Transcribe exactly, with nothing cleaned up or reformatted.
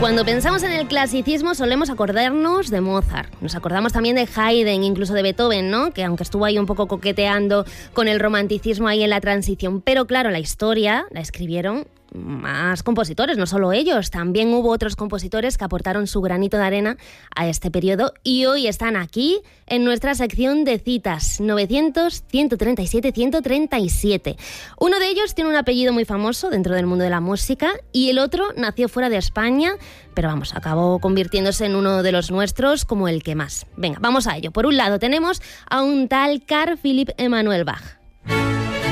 Cuando pensamos en el clasicismo solemos acordarnos de Mozart, nos acordamos también de Haydn, incluso de Beethoven, ¿no? Que aunque estuvo ahí un poco coqueteando con el romanticismo ahí en la transición, pero claro, la historia la escribieron más compositores, no solo ellos, también hubo otros compositores que aportaron su granito de arena a este periodo y hoy están aquí en nuestra sección de citas, novecientos, ciento treinta y siete, ciento treinta y siete. Uno de ellos tiene un apellido muy famoso dentro del mundo de la música y el otro nació fuera de España, pero vamos, acabó convirtiéndose en uno de los nuestros como el que más. Venga, vamos a ello. Por un lado tenemos a un tal Carl Philipp Emanuel Bach.